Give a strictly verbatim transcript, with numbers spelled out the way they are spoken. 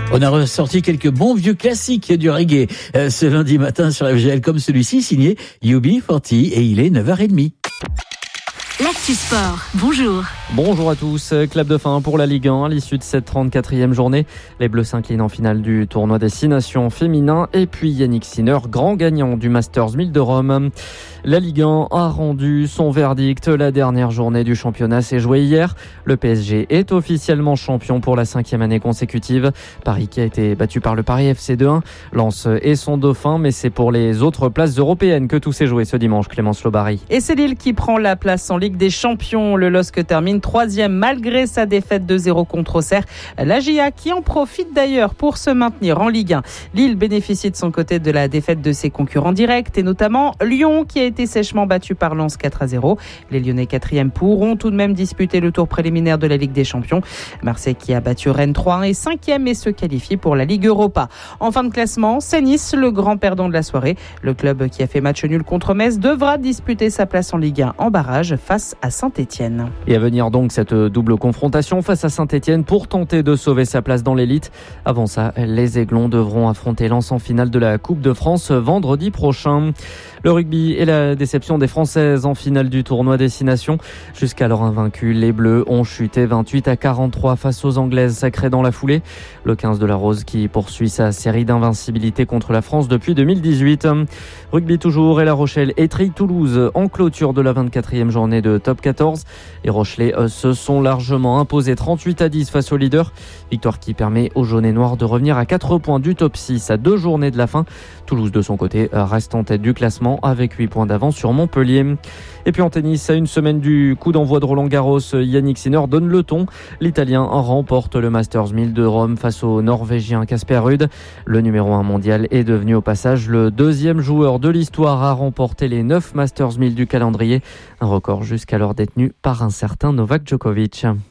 On a ressorti quelques bons vieux classiques du reggae euh, ce lundi matin sur F G L, comme celui-ci signé U B quarante, et il est neuf heures trente. L'Actu Sport, bonjour. Bonjour à tous. Clap de fin pour la Ligue un à l'issue de cette trente-quatrième journée. Les Bleus s'inclinent en finale du tournoi des six nations féminin. Et puis Yannick Sinner, grand gagnant du Masters mille de Rome. La Ligue un a rendu son verdict. La dernière journée du championnat s'est jouée hier. Le P S G est officiellement champion pour la cinquième année consécutive. Paris qui a été battu par le Paris F C deux un. Lens est son dauphin, mais c'est pour les autres places européennes que tout s'est joué ce dimanche, Clémence Lobary. Et c'est Lille qui prend la place en Ligue des Champions. Le L O S C termine troisième malgré sa défaite deux zéro contre Auxerre. La J A qui en profite d'ailleurs pour se maintenir en Ligue un. Lille bénéficie de son côté de la défaite de ses concurrents directs et notamment Lyon qui a été sèchement battu par Lens quatre à zéro. Les Lyonnais quatrième pourront tout de même disputer le tour préliminaire de la Ligue des Champions. Marseille qui a battu Rennes trois un et cinquième et se qualifie pour la Ligue Europa. En fin de classement, c'est Nice, le grand perdant de la soirée. Le club qui a fait match nul contre Metz devra disputer sa place en Ligue un en barrage face à Saint-Etienne. Et à venir donc cette double confrontation face à Saint-Etienne pour tenter de sauver sa place dans l'élite. Avant ça, les Aiglons devront affronter Lens en finale de la Coupe de France vendredi prochain. Le rugby et la déception des Françaises en finale du tournoi Destination. Jusqu'alors invaincus, les Bleus ont chuté vingt-huit à quarante-trois face aux Anglaises sacrées dans la foulée. Le quinze de la Rose qui poursuit sa série d'invincibilité contre la France depuis deux mille dix-huit. Rugby toujours, et La Rochelle étrille Toulouse en clôture de la vingt-quatrième journée de top quatorze. Les Rochelais se sont largement imposés trente-huit à dix face aux leaders. Victoire qui permet aux jaunes et noirs de revenir à quatre points du top six à deux journées de la fin. Toulouse de son côté reste en tête du classement avec huit points d'avance sur Montpellier. Et puis en tennis, à une semaine du coup d'envoi de Roland-Garros, Yannick Sinner donne le ton. L'Italien remporte le Masters mille de Rome face au Norvégien Casper Ruud. Le numéro un mondial est devenu au passage le deuxième joueur de l'histoire à remporter les neuf Masters mille du calendrier. Un record jusqu'alors détenu par un certain Novak Djokovic.